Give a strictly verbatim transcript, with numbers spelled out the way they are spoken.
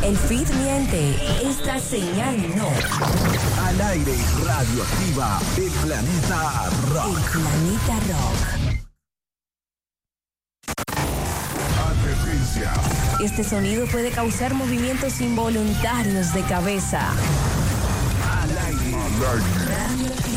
El feed miente, esta señal no. Al aire, radioactiva, el planeta rock. El planeta rock. Advertencia. Este sonido puede causar movimientos involuntarios de cabeza. Al aire, Radioactiva.